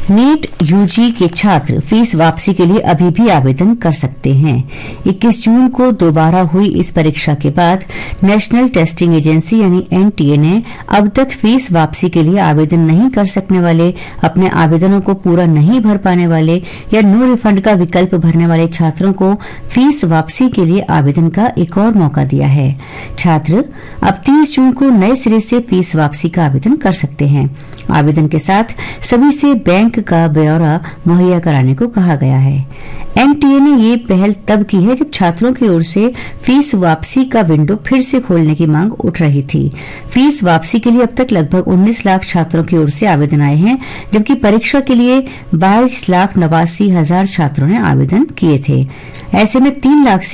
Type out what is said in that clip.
NEET UG के छात्र fees वापसी के लिए अभी भी आवेदन कर सकते हैं। 21 जून को दोबारा हुई इस परीक्षा के बाद नेशनल टेस्टिंग एजेंसी यानी एनटीए ने अब तक फीस वापसी के लिए आवेदन नहीं कर सकने वाले, अपने आवेदनों को पूरा नहीं भर पाने वाले या नो रिफंड का विकल्प भरने वाले छात्रों को फीस वापसी के लिए आवेदन का एक और मौका दिया है। छात्र अब 30 जून को नए सिरे से फीस वापसी का आवेदन कर सकते हैं। आवेदन के साथ सभी से बैंक का ब्यौरा मुहैया कराने को कहा गया है। एनटीए ने ये पहल तब की है जब छात्रों की ओर से फीस वापसी का विंडो फिर से खोलने की मांग उठ रही थी। फीस वापसी के लिए अब तक लगभग 19 लाख छात्रों की ओर से आवेदन आए हैं, जबकि परीक्षा के लिए 22,89,000 छात्रों ने आवेदन किए थे। ऐसे में 3 लाख से